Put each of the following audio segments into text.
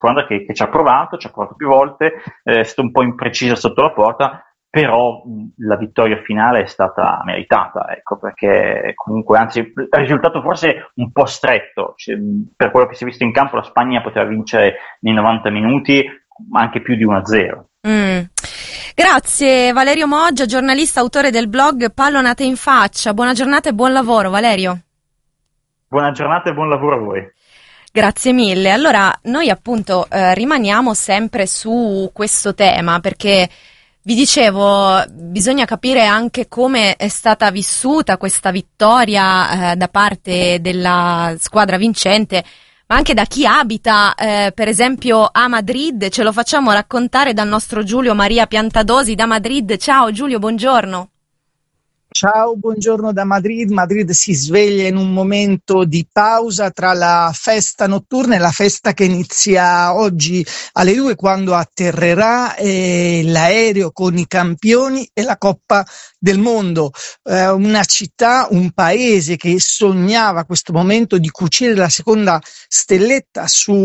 squadra che ci ha provato più volte, è stato un po' imprecisa sotto la porta, però la vittoria finale è stata meritata, ecco, perché comunque, anzi, è risultato forse un po' stretto, cioè, per quello che si è visto in campo la Spagna poteva vincere nei 90 minuti anche più di 1-0. Grazie Valerio Moggia, giornalista, autore del blog Pallonate in faccia. Buona giornata e buon lavoro, Valerio. Buona giornata e buon lavoro a voi. Grazie mille. Allora, noi appunto rimaniamo sempre su questo tema, perché vi dicevo, bisogna capire anche come è stata vissuta questa vittoria da parte della squadra vincente, ma anche da chi abita, per esempio, a Madrid. Ce lo facciamo raccontare dal nostro Giulio Maria Piantadosi da Madrid. Ciao Giulio, buongiorno. Ciao, buongiorno da Madrid. Madrid si sveglia in un momento di pausa tra la festa notturna e la festa che inizia oggi alle 2, quando atterrerà l'aereo con i campioni e la Coppa del Mondo. Una città, un paese che sognava questo momento di cucire la seconda stelletta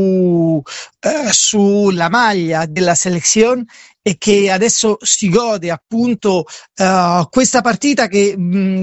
sulla maglia della Selección, e che adesso si gode appunto questa partita che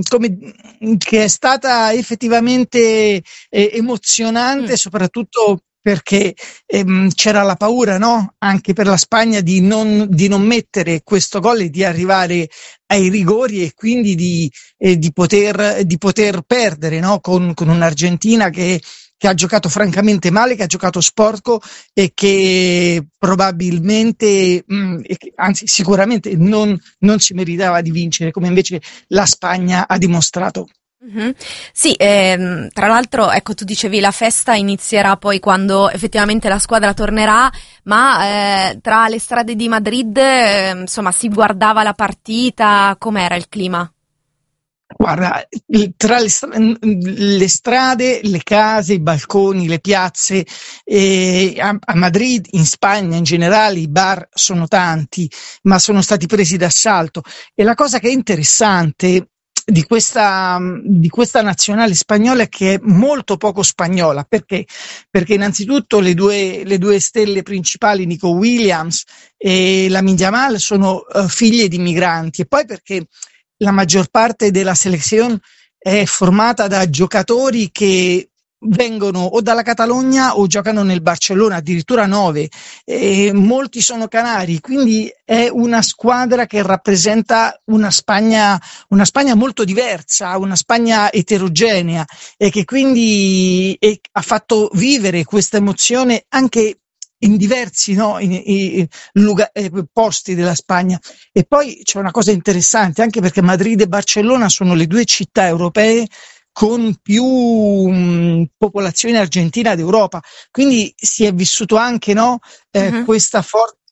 è stata effettivamente emozionante, soprattutto perché c'era la paura, no? Anche per la Spagna di non mettere questo gol e di arrivare ai rigori, e quindi di poter perdere, no? Con un'Argentina che ha giocato francamente male, che ha giocato sporco e che probabilmente, anzi sicuramente non si meritava di vincere, come invece la Spagna ha dimostrato. Mm-hmm. Sì, tra l'altro, ecco, tu dicevi la festa inizierà poi quando effettivamente la squadra tornerà, ma tra le strade di Madrid, insomma, si guardava la partita, com'era il clima? Guarda, tra le strade, le case, i balconi, le piazze, a Madrid, in Spagna in generale, i bar sono tanti, ma sono stati presi d'assalto. E la cosa che è interessante di questa nazionale spagnola è che è molto poco spagnola. Perché innanzitutto le due stelle principali, Nico Williams e Lamine Yamal, sono figlie di migranti, e poi perché la maggior parte della Selección è formata da giocatori che vengono o dalla Catalogna o giocano nel Barcellona, addirittura 9, e molti sono canari, quindi è una squadra che rappresenta una Spagna molto diversa, una Spagna eterogenea, e che quindi ha fatto vivere questa emozione anche in diversi, no, posti della Spagna. E poi c'è una cosa interessante, anche perché Madrid e Barcellona sono le due città europee con più popolazione argentina d'Europa, quindi si è vissuto anche, no, questa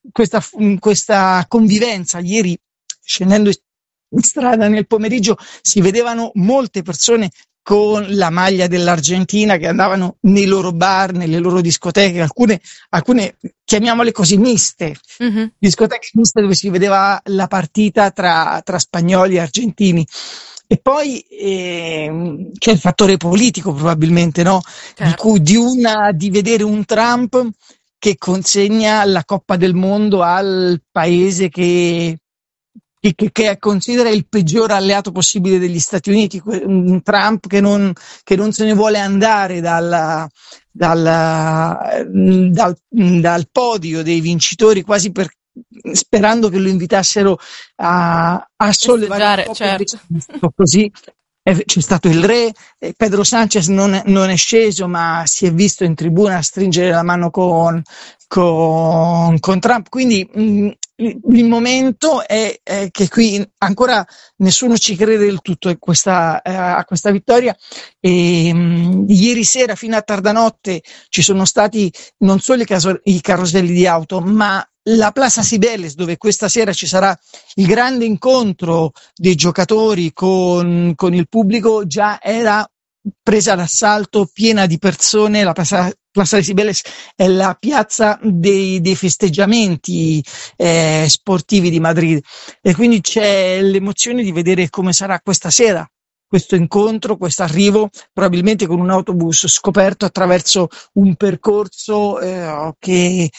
convivenza. Ieri, scendendo in strada nel pomeriggio, si vedevano molte persone con la maglia dell'Argentina che andavano nei loro bar, nelle loro discoteche, alcune chiamiamole così miste, discoteche miste, dove si vedeva la partita tra spagnoli e argentini. E poi c'è il fattore politico, probabilmente, no? Certo. Di vedere un Trump che consegna la Coppa del Mondo al paese che considera il peggior alleato possibile degli Stati Uniti, un Trump che non se ne vuole andare dal podio dei vincitori, quasi sperando che lo invitassero a sollevare, certo. Così. C'è stato il re, Pedro Sánchez non è sceso, ma si è visto in tribuna a stringere la mano con Trump. Quindi il momento è che qui ancora nessuno ci crede del tutto a questa vittoria. E ieri sera fino a tarda notte ci sono stati non solo i caroselli di auto, ma la Plaza Cibeles, dove questa sera ci sarà il grande incontro dei giocatori con il pubblico, già era presa d'assalto, piena di persone. La Plaza Cibeles è la piazza dei festeggiamenti sportivi di Madrid, e quindi c'è l'emozione di vedere come sarà questa sera questo incontro, questo arrivo, probabilmente con un autobus scoperto attraverso un percorso che